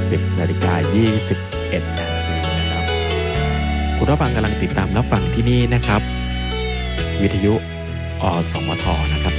10:21 นาทีนะครับคุณผู้ฟังกำลังติดตามรับฟังที่นี่นะครับวิทยุอสมทนะครับ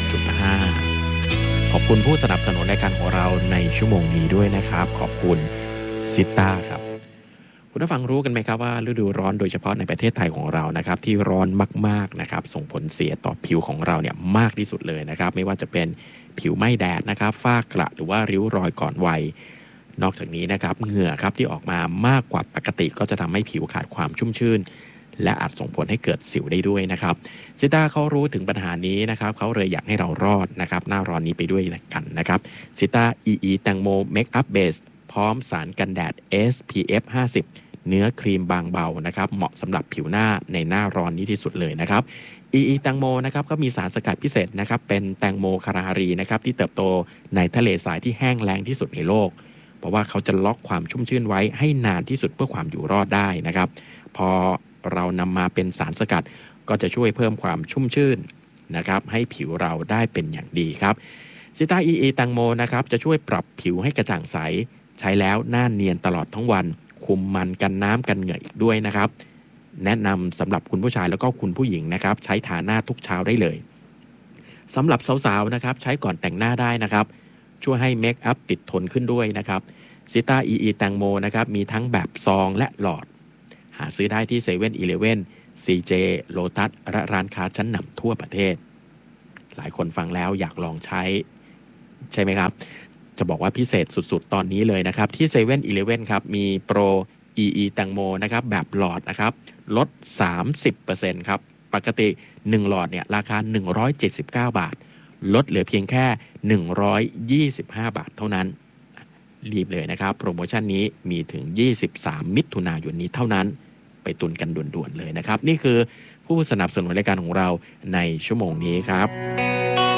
91.5 ขอบคุณผู้สนับสนุนรายการของเราในชั่วโมงนี้ด้วยนะครับขอบคุณซิต้าครับคุณผู้ฟังรู้กันไหมครับว่าฤดูร้อนโดยเฉพาะในประเทศไทยของเรานะครับที่ร้อนมากๆนะครับส่งผลเสียต่อผิวของเราเนี่ยมากที่สุดเลยนะครับไม่ว่าจะเป็นผิวไหม้แดดนะครับฝ้ากระหรือว่าริ้วรอยก่อนวัยนอกจากนี้นะครับเหงื่อครับที่ออกมามากกว่าปกติก็จะทำให้ผิวขาดความชุ่มชื่นและอาจส่งผลให้เกิดสิวได้ด้วยนะครับซิต้าเขารู้ถึงปัญหานี้นะครับเขาเลยอยากให้เรารอดนะครับหน้าร้อนนี้ไปด้วยกันนะครับซิต้า EE แตงโมเมคอัพเบสพร้อมสารกันแดด SPF 50เนื้อครีมบางเบานะครับเหมาะสำหรับผิวหน้าในหน้าร้อนนี้ที่สุดเลยนะครับ EE แตงโมนะครับก็มีสารสกัดพิเศษนะครับเป็นแตงโมคาราฮารีนะครับที่เติบโตในทะเลทรายที่แห้งแล้งที่สุดในโลกเพราะว่าเขาจะล็อกความชุ่มชื่นไว้ให้นานที่สุดเพื่อความอยู่รอดได้นะครับพอเรานำมาเป็นสารสกัดก็จะช่วยเพิ่มความชุ่มชื่นนะครับให้ผิวเราได้เป็นอย่างดีครับซิต้า EE แตงโมนะครับจะช่วยปรับผิวให้กระจ่างใสใช้แล้วหน้าเนียนตลอดทั้งวันคุมมันกันน้ำกันเหงื่ออีกด้วยนะครับแนะนำสำหรับคุณผู้ชายแล้วก็คุณผู้หญิงนะครับใช้ทาหน้าทุกเช้าได้เลยสำหรับสาวๆนะครับใช้ก่อนแต่งหน้าได้นะครับช่วยให้เมคอัพติดทนขึ้นด้วยนะครับซิต้า EE แตงโมนะครับมีทั้งแบบซองและหลอดหาซื้อได้ที่7-Eleven CJ Lotus และร้านค้าชั้นนำทั่วประเทศหลายคนฟังแล้วอยากลองใช้ใช่ไหมครับจะบอกว่าพิเศษสุดๆตอนนี้เลยนะครับที่7-Elevenครับมีโปร EE แตงโมนะครับแบบหลอดนะครับลด 30% ครับปกติ1หลอดเนี่ยราคา179 บาทลดเหลือเพียงแค่125 บาทเท่านั้นรีบเลยนะครับโปรโมชั่นนี้มีถึง23มิถุนายนนี้เท่านั้นไปตุนกันด่วนๆเลยนะครับนี่คือผู้สนับสนุนรายการของเราในชั่วโมงนี้ครับ